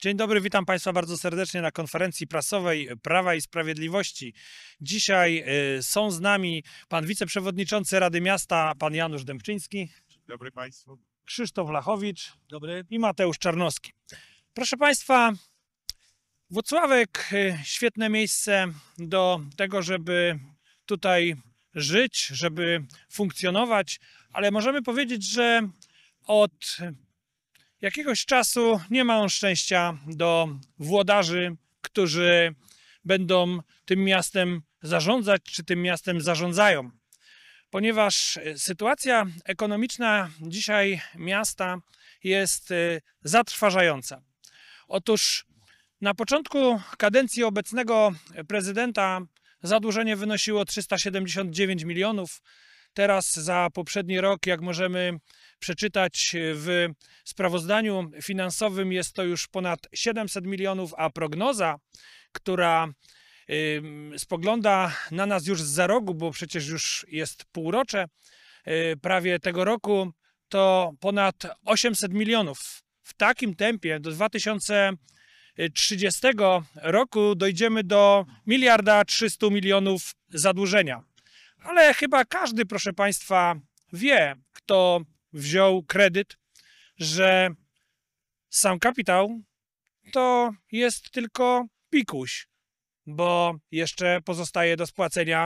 Dzień dobry, witam Państwa bardzo serdecznie na konferencji prasowej Prawa i Sprawiedliwości. Dzisiaj są z nami pan wiceprzewodniczący Rady Miasta, pan Janusz Dębczyński. Dzień dobry Państwu. Krzysztof Lachowicz. Dobry. I Mateusz Czarnowski. Proszę Państwa, Włocławek świetne miejsce do tego, żeby tutaj żyć, żeby funkcjonować, ale możemy powiedzieć, że od jakiegoś czasu nie ma on szczęścia do włodarzy, którzy będą tym miastem zarządzać, czy tym miastem zarządzają. Ponieważ sytuacja ekonomiczna dzisiaj miasta jest zatrważająca. Otóż na początku kadencji obecnego prezydenta zadłużenie wynosiło 379 milionów. Teraz za poprzedni rok, jak możemy przeczytać w sprawozdaniu finansowym, jest to już ponad 700 milionów, a prognoza, która spogląda na nas już zza rogu, bo przecież już jest półrocze prawie tego roku, to ponad 800 milionów. W takim tempie do 2030 roku dojdziemy do 1,3 mld zadłużenia. Ale chyba każdy, proszę Państwa, wie, kto wziął kredyt, że sam kapitał to jest tylko pikuś, bo jeszcze pozostaje do spłacenia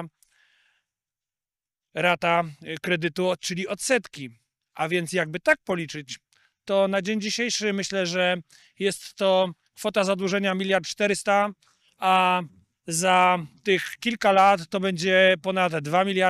rata kredytu, czyli odsetki. A więc jakby tak policzyć, to na dzień dzisiejszy myślę, że jest to kwota zadłużenia 1,4 mld, a za tych kilka lat to będzie ponad 2 miliardy.